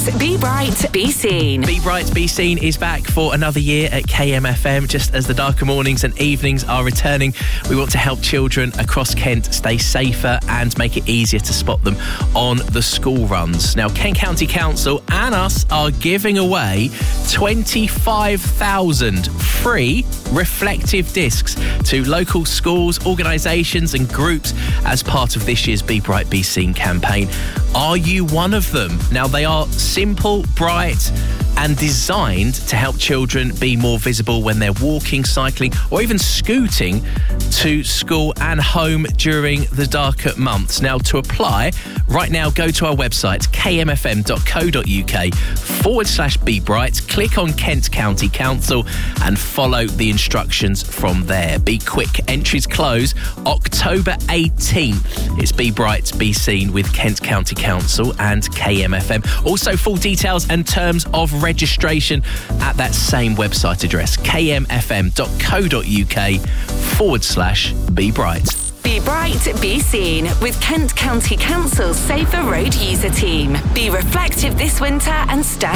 6, Be Bright, Be Seen. Be Bright, Be Seen is back for another year at KMFM. Just as the darker mornings and evenings are returning, we want to help children across Kent stay safer and make it easier to spot them on the school runs. Now, Kent County Council and us are giving away 25,000 free reflective discs to local schools, organisations and groups as part of this year's Be Bright, Be Seen campaign. Are you one of them? Now, they are simple, bright and designed to help children be more visible when they're walking, cycling or even scooting to school and home during the darker months. Now, to apply, right now go to our website kmfm.co.uk/Be Bright, click on Kent County Council and follow the instructions from there. Be quick, entries close October 18th. It's Be Bright, Be Seen with Kent County Council and KMFM. Also, full details and terms of registration at that same website address, kmfm.co.uk/Be Bright. Be Bright, Be Seen with Kent County Council's Safer Road User Team. Be reflective this winter and stand